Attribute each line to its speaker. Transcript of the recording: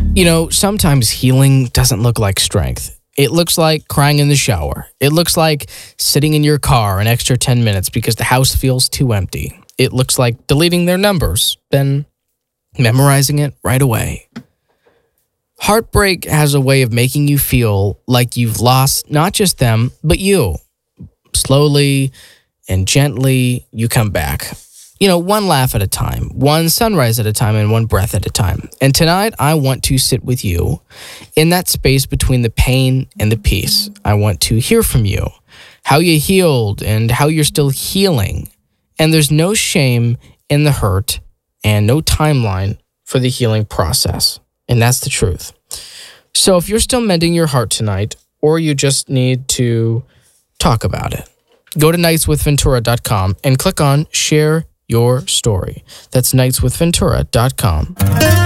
Speaker 1: Sometimes healing doesn't look like strength. It looks like crying in the shower. It looks like sitting in your car an extra 10 minutes because the house feels too empty. It looks like deleting their numbers, then memorizing it right away. Heartbreak has a way of making you feel like you've lost not just them, but you. Slowly and gently, you come back. One laugh at a time, one sunrise at a time, and one breath at a time. And tonight, I want to sit with you in that space between the pain and the peace. I want to hear from you, how you healed and how you're still healing. And there's no shame in the hurt and no timeline for the healing process. And that's the truth. So if you're still mending your heart tonight, or you just need to talk about it, go to nightswithventura.com and click on Share Your Story. That's nightswithventura.com.